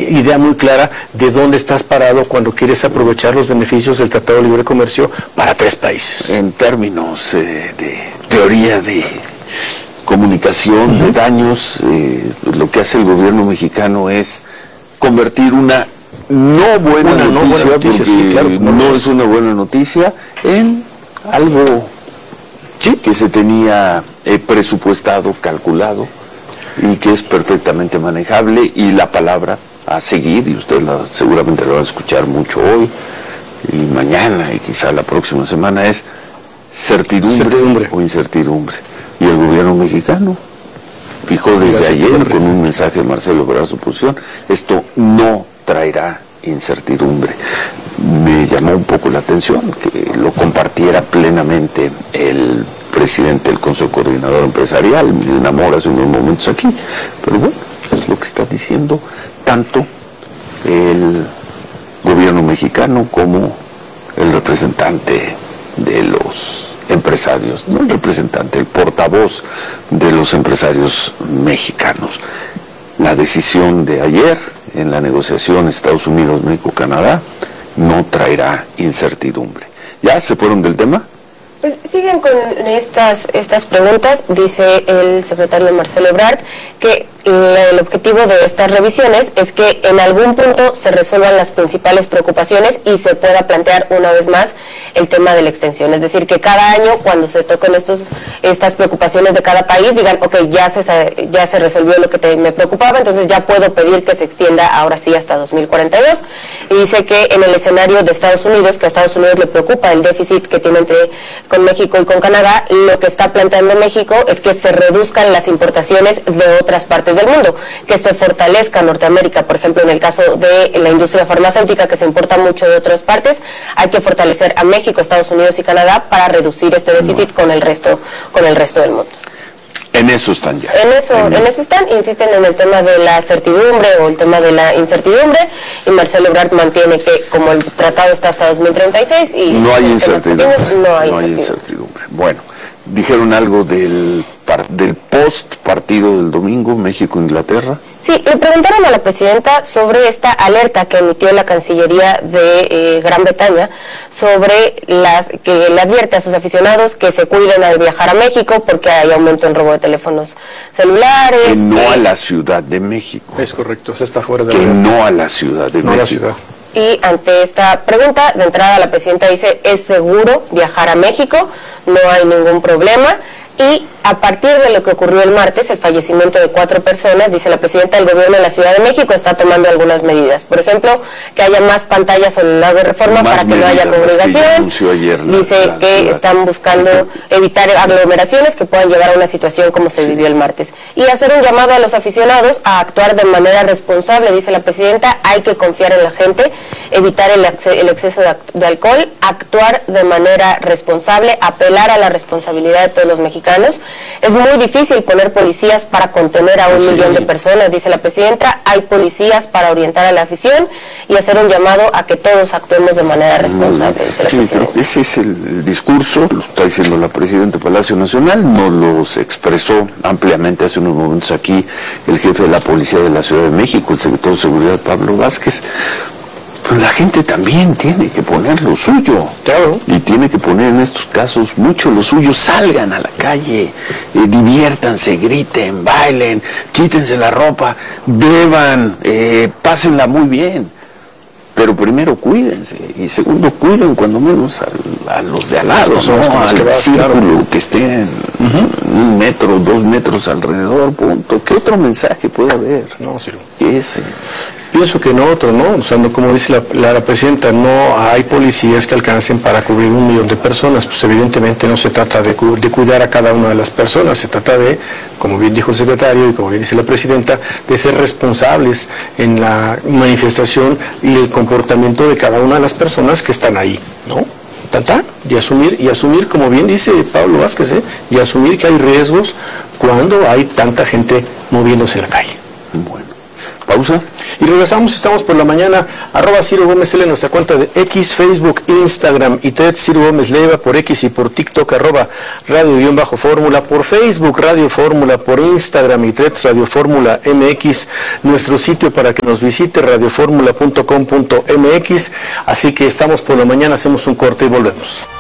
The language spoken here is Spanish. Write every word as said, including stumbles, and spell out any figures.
idea muy clara de dónde estás parado cuando quieres aprovechar los beneficios del Tratado de Libre Comercio para tres países. En términos eh, de teoría de comunicación, uh-huh. de daños, eh, lo que hace el gobierno mexicano es convertir una no buena una noticia, no buena noticia porque sí, claro, no, no es una buena noticia, en algo sí. que se tenía eh, presupuestado, calculado, y que es perfectamente manejable, y la palabra a seguir, y usted la, seguramente la va a escuchar mucho hoy, y mañana, y quizá la próxima semana, es certidumbre, certidumbre. o incertidumbre. Y el gobierno mexicano fijó desde ayer, con un mensaje de Marcelo Ebrard, su posición, esto no traerá incertidumbre. Me llamó un poco la atención que lo compartiera plenamente el presidente del Consejo Coordinador Empresarial, me enamora hace unos momentos aquí, pero bueno, es lo que está diciendo tanto el gobierno mexicano como el representante de los empresarios, no el representante, el portavoz de los empresarios mexicanos. La decisión de ayer en la negociación Estados Unidos, México, Canadá no traerá incertidumbre. ¿Ya se fueron del tema? Pues siguen con estas estas preguntas. Dice el secretario Marcelo Ebrard que el objetivo de estas revisiones es que en algún punto se resuelvan las principales preocupaciones y se pueda plantear una vez más el tema de la extensión. Es decir, que cada año cuando se toquen estos estas preocupaciones de cada país digan, ok, ya se ya se resolvió lo que te, me preocupaba, entonces ya puedo pedir que se extienda ahora sí hasta dos mil cuarenta y dos. Y dice que en el escenario de Estados Unidos, que a Estados Unidos le preocupa el déficit que tiene entre con México y con Canadá, lo que está planteando México es que se reduzcan las importaciones de otras partes del mundo, que se fortalezca Norteamérica. Por ejemplo, en el caso de la industria farmacéutica, que se importa mucho de otras partes, hay que fortalecer a México, Estados Unidos y Canadá para reducir este déficit no. con el resto con el resto del mundo. En eso están ya. En eso, en, en eso están, insisten en el tema de la certidumbre o el tema de la incertidumbre, y Marcelo Ebrard mantiene que como el tratado está hasta dos mil treinta y seis y no hay incertidumbre. No hay, no hay incertidumbre. Bueno, dijeron algo del del post partido del domingo, México-Inglaterra. Sí, le preguntaron a la presidenta sobre esta alerta que emitió la Cancillería de eh, Gran Bretaña sobre las que le advierte a sus aficionados que se cuiden al viajar a México porque hay aumento en robo de teléfonos celulares. Que no eh, a la Ciudad de México. Es correcto, se está fuera de Que la no a la Ciudad de no México. La ciudad. Y ante esta pregunta, de entrada la presidenta dice, es seguro viajar a México, no hay ningún problema. Y a partir de lo que ocurrió el martes, el fallecimiento de cuatro personas, dice la presidenta del gobierno de la Ciudad de México, está tomando algunas medidas. Por ejemplo, que haya más pantallas en el lado de Reforma más para que no haya congregación. Que dice la, que ciudad. Están buscando evitar aglomeraciones que puedan llevar a una situación como se sí. vivió el martes. Y hacer un llamado a los aficionados a actuar de manera responsable, dice la presidenta, hay que confiar en la gente, evitar el, el exceso de, de alcohol, actuar de manera responsable, apelar a la responsabilidad de todos los mexicanos. Es muy difícil poner policías para contener a un sí. millón de personas, dice la presidenta. Hay policías para orientar a la afición y hacer un llamado a que todos actuemos de manera responsable, dice la sí, presidenta. Ese es el discurso, lo está diciendo la presidenta de Palacio Nacional, nos los expresó ampliamente hace unos momentos aquí el jefe de la Policía de la Ciudad de México, el secretario de Seguridad Pablo Vázquez. Pues la gente también tiene que poner lo suyo, claro, y tiene que poner en estos casos mucho lo suyo. Salgan a la calle, eh, diviértanse, griten, bailen, quítense la ropa, beban, eh, pásenla muy bien. Pero primero cuídense, y segundo cuiden cuando menos a, a los de al lado, ¿no? Al que círculo claro. que estén uh-huh. un metro, dos metros alrededor, punto. ¿Qué otro mensaje puede haber? No, sí. Ese. Pienso que no otro, ¿no? O sea, no, como dice la, la, la presidenta, no hay policías que alcancen para cubrir un millón de personas. Pues evidentemente no se trata de, cu de cuidar a cada una de las personas, se trata de, como bien dijo el secretario y como bien dice la presidenta, de ser responsables en la manifestación y el comportamiento de cada una de las personas que están ahí, ¿no? Tanta, y asumir, y asumir, como bien dice Pablo Vázquez, ¿eh? y asumir que hay riesgos cuando hay tanta gente moviéndose en la calle. Bueno. Pausa. Y regresamos, estamos por la mañana, arroba Ciro Gómez L en nuestra cuenta de X, Facebook, Instagram y T E D Ciro Gómez Leiva por X y por TikTok, arroba Radio-Fórmula, por Facebook Radio Fórmula, por Instagram y T E D Radio Fórmula M X, nuestro sitio para que nos visite radioformula punto com punto m x, así que estamos por la mañana, hacemos un corte y volvemos.